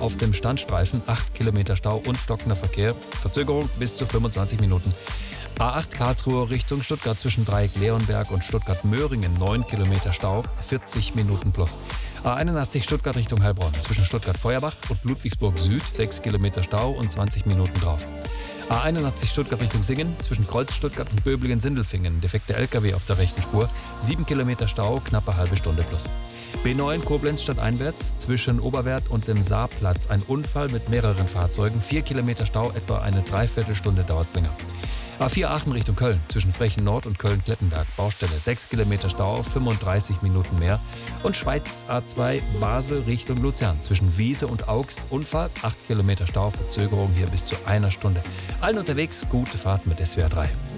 auf dem Standstreifen 8 Kilometer Stau und stockender Verkehr. Verzögerung bis zu 25 Minuten. A8 Karlsruhe Richtung Stuttgart zwischen Dreieck-Leonberg und Stuttgart-Möhringen 9 Kilometer Stau, 40 Minuten plus. A81 Stuttgart Richtung Heilbronn zwischen Stuttgart-Feuerbach und Ludwigsburg Süd 6 Kilometer Stau und 20 Minuten drauf. A81 Stuttgart Richtung Singen zwischen Kreuz-Stuttgart und Böblingen-Sindelfingen defekter LKW auf der rechten Spur, 7 Kilometer Stau, knappe halbe Stunde plus. B9 Koblenz stadteinwärts zwischen Oberwerth und dem Saarplatz ein Unfall mit mehreren Fahrzeugen, 4 Kilometer Stau, etwa eine Dreiviertelstunde dauert es länger. A4 Aachen Richtung Köln zwischen Frechen Nord und Köln-Klettenberg Baustelle 6 Kilometer Stau, 35 Minuten mehr. Und Schweiz A2 Basel Richtung Luzern zwischen Wiese und Augst Unfall, 8 Kilometer Stau, Verzögerung hier bis zu einer Stunde. Allen unterwegs, gute Fahrt mit SWR 3.